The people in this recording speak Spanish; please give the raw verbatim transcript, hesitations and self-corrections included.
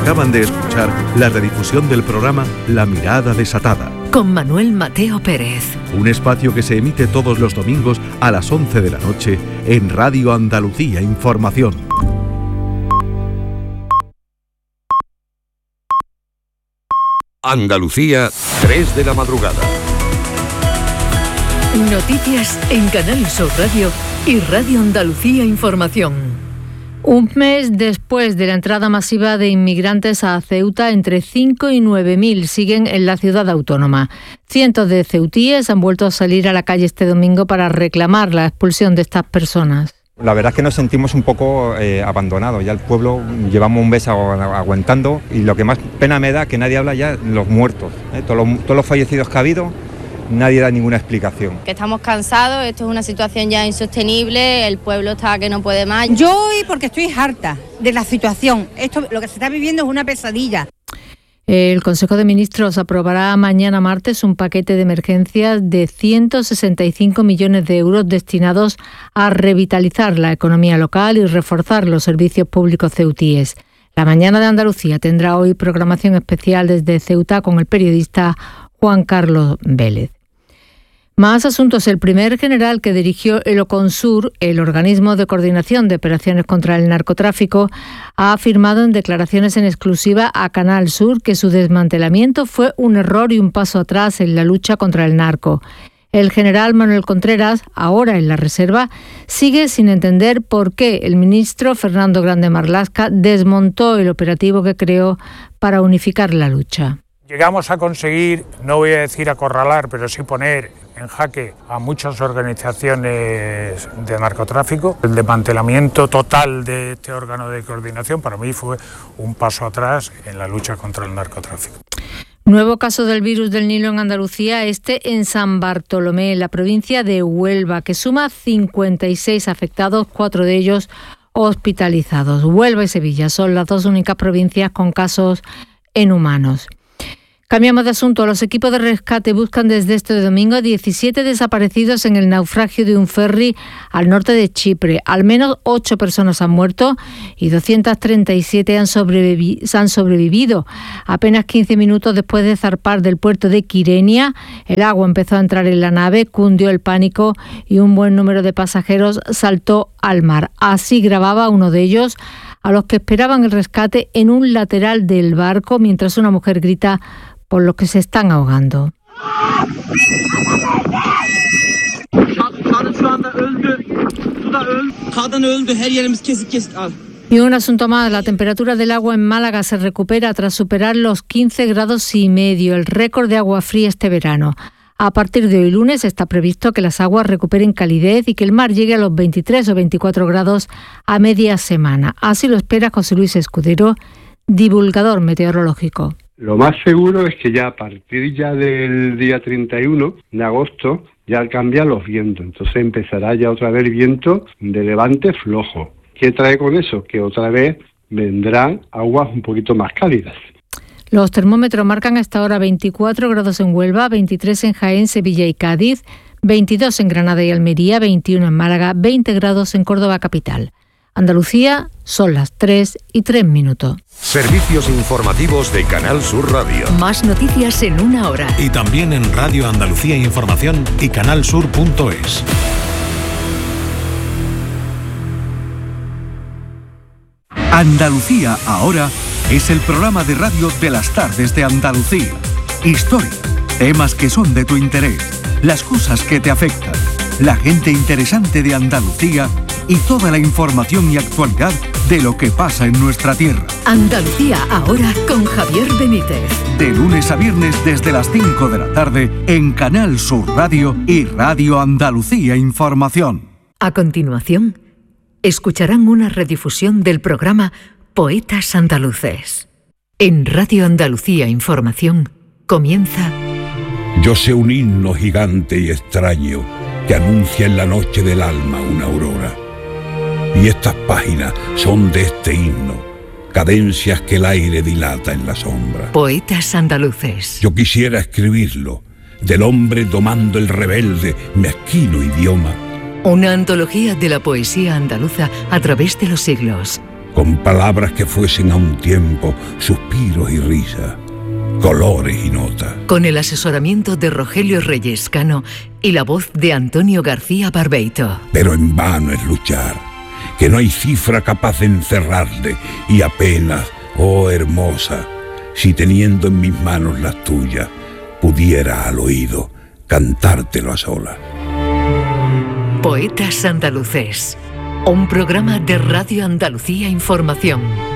Acaban de escuchar la redifusión del programa La Mirada Desatada, con Manuel Mateo Pérez. Un espacio que se emite todos los domingos a las once de la noche en Radio Andalucía Información. Andalucía, tres de la madrugada. Noticias en Canal Sur Radio y Radio Andalucía Información. Un mes después de la entrada masiva de inmigrantes a Ceuta, entre cinco y nueve mil siguen en la ciudad autónoma. Cientos de ceutíes han vuelto a salir a la calle este domingo para reclamar la expulsión de estas personas. La verdad es que nos sentimos un poco eh, abandonados. Ya el pueblo llevamos un mes aguantando y lo que más pena me da es que nadie habla ya de los muertos, ¿eh? todos, los, todos los fallecidos que ha habido. Nadie da ninguna explicación. Que estamos cansados, esto es una situación ya insostenible, el pueblo está que no puede más. Yo hoy porque estoy harta de la situación, esto lo que se está viviendo es una pesadilla. El Consejo de Ministros aprobará mañana martes un paquete de emergencias de ciento sesenta y cinco millones de euros destinados a revitalizar la economía local y reforzar los servicios públicos ceutíes. La Mañana de Andalucía tendrá hoy programación especial desde Ceuta con el periodista Juan Carlos Vélez. Más asuntos. El primer general que dirigió el OCONSUR, el organismo de coordinación de operaciones contra el narcotráfico, ha afirmado en declaraciones en exclusiva a Canal Sur que su desmantelamiento fue un error y un paso atrás en la lucha contra el narco. El general Manuel Contreras, ahora en la reserva, sigue sin entender por qué el ministro Fernando Grande Marlaska desmontó el operativo que creó para unificar la lucha. Llegamos a conseguir, no voy a decir acorralar, pero sí poner en jaque a muchas organizaciones de narcotráfico. El desmantelamiento total de este órgano de coordinación para mí fue un paso atrás en la lucha contra el narcotráfico. Nuevo caso del virus del Nilo en Andalucía, este en San Bartolomé, en la provincia de Huelva, que suma cincuenta y seis afectados, cuatro de ellos hospitalizados. Huelva y Sevilla son las dos únicas provincias con casos en humanos. Cambiamos de asunto. Los equipos de rescate buscan desde este domingo a diecisiete desaparecidos en el naufragio de un ferry al norte de Chipre. Al menos ocho personas han muerto y doscientas treinta y siete han, sobrevivi- han sobrevivido. Apenas quince minutos después de zarpar del puerto de Kyrenia, el agua empezó a entrar en la nave, cundió el pánico y un buen número de pasajeros saltó al mar. Así grababa uno de ellos a los que esperaban el rescate en un lateral del barco mientras una mujer grita por los que se están ahogando. Y un asunto más, la temperatura del agua en Málaga se recupera tras superar los quince grados y medio, el récord de agua fría este verano. A partir de hoy lunes está previsto que las aguas recuperen calidez y que el mar llegue a los veintitrés o veinticuatro grados a media semana. Así lo espera José Luis Escudero, divulgador meteorológico. Lo más seguro es que ya a partir ya del día treinta y uno de agosto ya cambian los vientos, entonces empezará ya otra vez el viento de levante flojo. ¿Qué trae con eso? Que otra vez vendrán aguas un poquito más cálidas. Los termómetros marcan hasta ahora veinticuatro grados en Huelva, veintitrés en Jaén, Sevilla y Cádiz, veintidós en Granada y Almería, veintiuno en Málaga, veinte grados en Córdoba capital. Andalucía, son las tres y tres minutos. Servicios informativos de Canal Sur Radio. Más noticias en una hora. Y también en Radio Andalucía Información y canalsur punto es. Andalucía ahora es el programa de radio de las tardes de Andalucía. Historia, temas que son de tu interés, las cosas que te afectan, la gente interesante de Andalucía y toda la información y actualidad de lo que pasa en nuestra tierra. Andalucía ahora con Javier Benítez. De lunes a viernes desde las cinco de la tarde en Canal Sur Radio y Radio Andalucía Información. A continuación, escucharán una redifusión del programa Poetas Andaluces. En Radio Andalucía Información comienza... Yo sé un himno gigante y extraño que anuncia en la noche del alma una aurora. Y estas páginas son de este himno, cadencias que el aire dilata en la sombra. Poetas Andaluces. Yo quisiera escribirlo, del hombre domando el rebelde, mezquino idioma. Una antología de la poesía andaluza a través de los siglos. con palabras que fuesen a un tiempo suspiros y risas, colores y notas. Con el asesoramiento de Rogelio Reyes Cano y la voz de Antonio García Barbeito. Pero en vano es luchar, que no hay cifra capaz de encerrarle, y apenas, oh hermosa, si teniendo en mis manos las tuyas, pudiera al oído cantártelo a solas. Poetas Andaluces, un programa de Radio Andalucía Información.